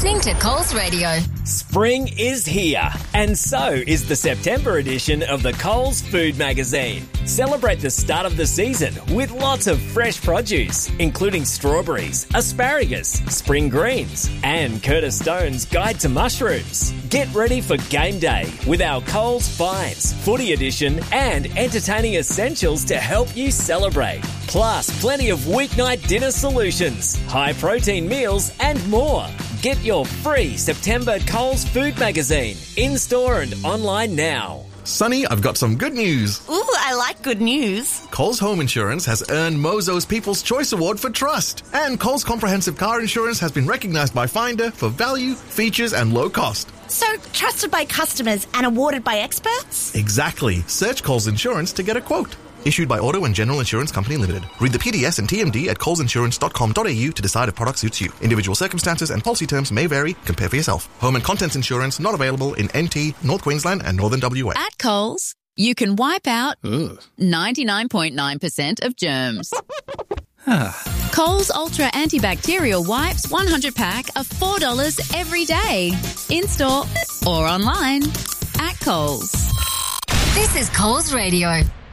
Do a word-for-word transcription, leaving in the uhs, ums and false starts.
listening to Coles Radio. Spring is here, and so is the September edition of the Coles Food Magazine. Celebrate the start of the season with lots of fresh produce, including strawberries, asparagus, spring greens, and Curtis Stone's Guide to Mushrooms. Get ready for game day with our Coles Finds, Footy Edition, and entertaining essentials to help you celebrate. Plus, plenty of weeknight dinner solutions, high-protein meals, and more. Get your free September Coles Food Magazine in-store and online now. Sonny, I've got some good news. Ooh, I like good news. Coles Home Insurance has earned Mozo's People's Choice Award for trust. And Coles Comprehensive Car Insurance has been recognised by Finder for value, features and low cost. So, trusted by customers and awarded by experts? Exactly. Search Coles Insurance to get a quote. Issued by Auto and General Insurance Company Limited. Read the P D S and T M D at coles insurance dot com dot a u to decide if product suits you. Individual circumstances and policy terms may vary. Compare for yourself. Home and contents insurance not available in N T, North Queensland and Northern W A. At Coles, you can wipe out ninety-nine point nine percent of germs. Coles Ultra Antibacterial Wipes one hundred pack are four dollars every day. In-store or online at Coles. This is Coles Radio.